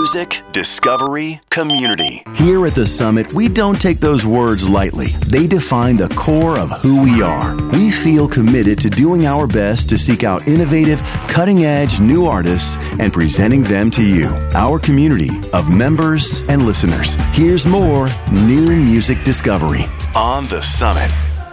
music, discovery, community. Here at the Summit, we don't take those words lightly. They define the core of who we are. We feel committed to doing our best to seek out innovative, cutting-edge new artists and presenting them to you, our community of members and listeners. Here's more new music discovery On the Summit.